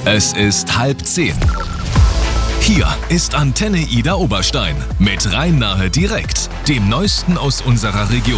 Es ist 9:30. Hier ist Antenne Ida Oberstein mit Rhein-Nahe direkt, dem Neuesten aus unserer Region.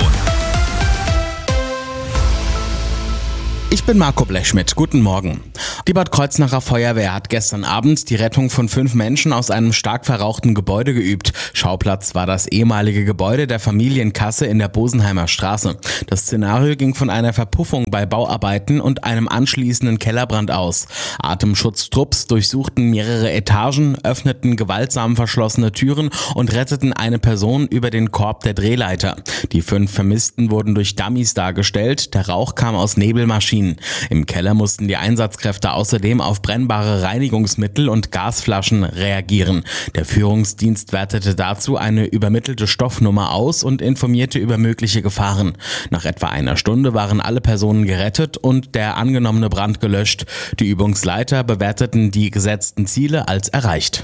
Ich bin Marco Blechschmidt. Guten Morgen. Die Bad Kreuznacher Feuerwehr hat gestern Abend die Rettung von 5 Menschen aus einem stark verrauchten Gebäude geübt. Schauplatz war das ehemalige Gebäude der Familienkasse in der Bosenheimer Straße. Das Szenario ging von einer Verpuffung bei Bauarbeiten und einem anschließenden Kellerbrand aus. Atemschutztrupps durchsuchten mehrere Etagen, öffneten gewaltsam verschlossene Türen und retteten eine Person über den Korb der Drehleiter. Die 5 Vermissten wurden durch Dummies dargestellt. Der Rauch kam aus Nebelmaschinen. Im Keller mussten die Einsatzkräfte außerdem auf brennbare Reinigungsmittel und Gasflaschen reagieren. Der Führungsdienst wertete dazu eine übermittelte Stoffnummer aus und informierte über mögliche Gefahren. Nach etwa einer Stunde waren alle Personen gerettet und der angenommene Brand gelöscht. Die Übungsleiter bewerteten die gesetzten Ziele als erreicht.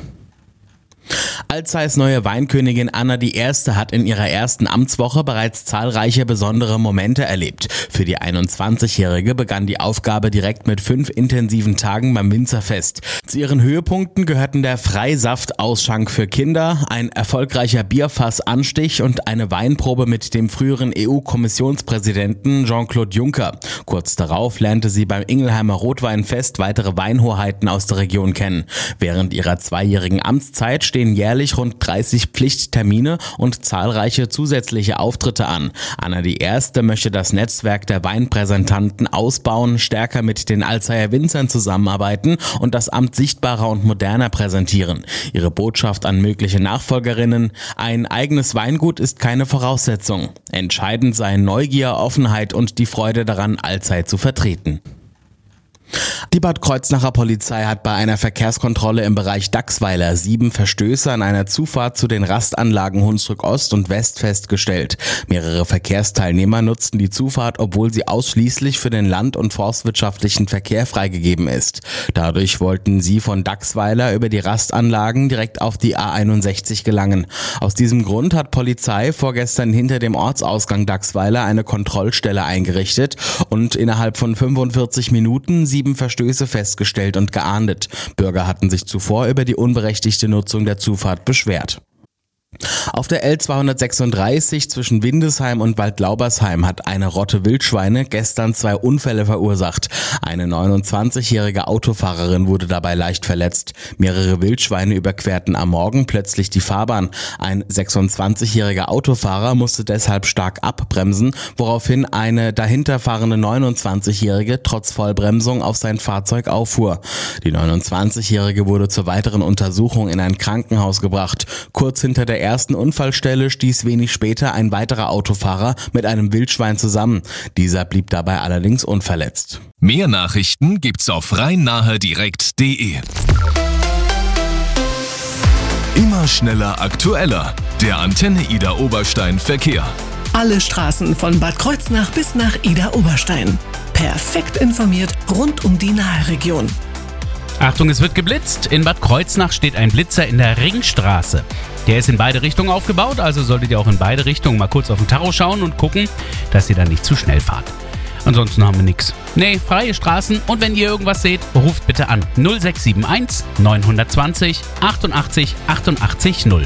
Alzeis neue Weinkönigin Anna I. hat in ihrer ersten Amtswoche bereits zahlreiche besondere Momente erlebt. Für die 21-Jährige begann die Aufgabe direkt mit 5 intensiven Tagen beim Winzerfest. Zu ihren Höhepunkten gehörten der Freisaftausschank für Kinder, ein erfolgreicher Bierfassanstich und eine Weinprobe mit dem früheren EU-Kommissionspräsidenten Jean-Claude Juncker. Kurz darauf lernte sie beim Ingelheimer Rotweinfest weitere Weinhoheiten aus der Region kennen. Während ihrer 2-jährigen Amtszeit stehen jährlich rund 30 Pflichttermine und zahlreiche zusätzliche Auftritte an. Anna I. möchte das Netzwerk der Weinpräsentanten ausbauen, stärker mit den Alzeier Winzern zusammenarbeiten und das Amt sichtbarer und moderner präsentieren. Ihre Botschaft an mögliche Nachfolgerinnen: Ein eigenes Weingut ist keine Voraussetzung. Entscheidend seien Neugier, Offenheit und die Freude daran, Alzey zu vertreten. Die Bad Kreuznacher Polizei hat bei einer Verkehrskontrolle im Bereich Dachsweiler 7 Verstöße an einer Zufahrt zu den Rastanlagen Hunsrück Ost und West festgestellt. Mehrere Verkehrsteilnehmer nutzten die Zufahrt, obwohl sie ausschließlich für den land- und forstwirtschaftlichen Verkehr freigegeben ist. Dadurch wollten sie von Dachsweiler über die Rastanlagen direkt auf die A61 gelangen. Aus diesem Grund hat Polizei vorgestern hinter dem Ortsausgang Dachsweiler eine Kontrollstelle eingerichtet und innerhalb von 45 Minuten 7 Verstöße festgestellt und geahndet. Bürger hatten sich zuvor über die unberechtigte Nutzung der Zufahrt beschwert. Auf der L236 zwischen Windesheim und Waldlaubersheim hat eine Rotte Wildschweine gestern 2 Unfälle verursacht. Eine 29-jährige Autofahrerin wurde dabei leicht verletzt. Mehrere Wildschweine überquerten am Morgen plötzlich die Fahrbahn. Ein 26-jähriger Autofahrer musste deshalb stark abbremsen, woraufhin eine dahinterfahrende 29-jährige trotz Vollbremsung auf sein Fahrzeug auffuhr. Die 29-jährige wurde zur weiteren Untersuchung in ein Krankenhaus gebracht. Kurz hinter der ersten Unfallstelle stieß wenig später ein weiterer Autofahrer mit einem Wildschwein zusammen. Dieser blieb dabei allerdings unverletzt. Mehr Nachrichten gibt's auf rhein-nahe-direkt.de. Immer schneller, aktueller. Der Antenne Ida Oberstein Verkehr. Alle Straßen von Bad Kreuznach bis nach Ida Oberstein. Perfekt informiert rund um die Nahe-Region. Achtung, es wird geblitzt. In Bad Kreuznach steht ein Blitzer in der Ringstraße. Der ist in beide Richtungen aufgebaut, also solltet ihr auch in beide Richtungen mal kurz auf den Tacho schauen und gucken, dass ihr da nicht zu schnell fahrt. Ansonsten haben wir nichts. Nee, freie Straßen, und wenn ihr irgendwas seht, ruft bitte an 0671 920 88 88 0.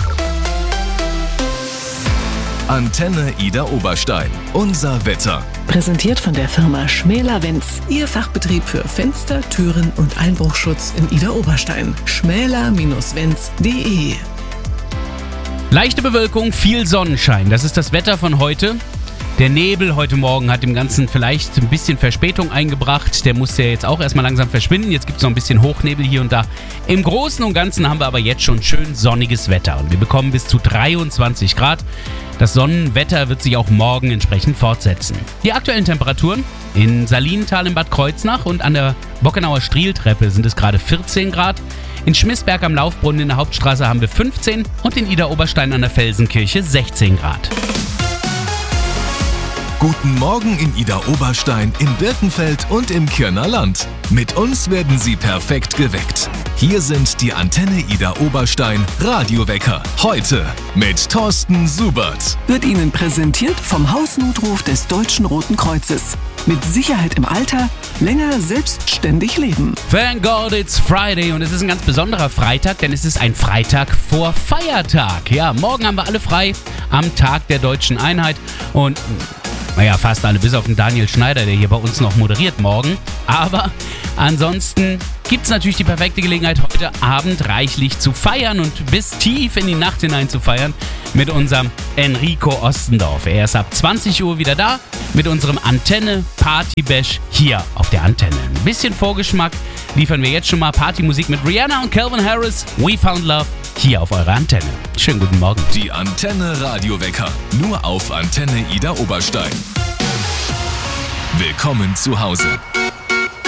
Antenne Ida Oberstein. Unser Wetter. Präsentiert von der Firma Schmäler-Wenz. Ihr Fachbetrieb für Fenster, Türen und Einbruchschutz in Ida Oberstein. schmäler-wenz.de. Leichte Bewölkung, viel Sonnenschein. Das ist das Wetter von heute. Der Nebel heute Morgen hat dem Ganzen vielleicht ein bisschen Verspätung eingebracht. Der muss ja jetzt auch erstmal langsam verschwinden. Jetzt gibt es noch ein bisschen Hochnebel hier und da. Im Großen und Ganzen haben wir aber jetzt schon schön sonniges Wetter. Und wir bekommen bis zu 23 Grad. Das Sonnenwetter wird sich auch morgen entsprechend fortsetzen. Die aktuellen Temperaturen: in Salinenthal in Bad Kreuznach und an der Bockenauer Strieltreppe sind es gerade 14 Grad. In Schmissberg am Laufbrunnen in der Hauptstraße haben wir 15 und in Ida Oberstein an der Felsenkirche 16 Grad. Guten Morgen in Idar-Oberstein, in Birkenfeld und im Kirner Land. Mit uns werden Sie perfekt geweckt. Hier sind die Antenne Idar-Oberstein Radiowecker. Heute mit Thorsten Subert. Wird Ihnen präsentiert vom Hausnotruf des Deutschen Roten Kreuzes. Mit Sicherheit im Alter, länger selbstständig leben. Thank God it's Friday und es ist ein ganz besonderer Freitag, denn es ist ein Freitag vor Feiertag. Ja, morgen haben wir alle frei am Tag der Deutschen Einheit und naja, fast alle, bis auf den Daniel Schneider, der hier bei uns noch moderiert morgen. Aber ansonsten gibt es natürlich die perfekte Gelegenheit, heute Abend reichlich zu feiern und bis tief in die Nacht hinein zu feiern mit unserem Enrico Ostendorf. Er ist ab 20 Uhr wieder da mit unserem Antenne-Party-Bash hier auf der Antenne. Ein bisschen Vorgeschmack liefern wir jetzt schon mal. Partymusik mit Rihanna und Calvin Harris. We Found Love hier auf eurer Antenne. Schönen guten Morgen. Die Antenne Radiowecker. Nur auf Antenne Idar-Oberstein. Willkommen zu Hause.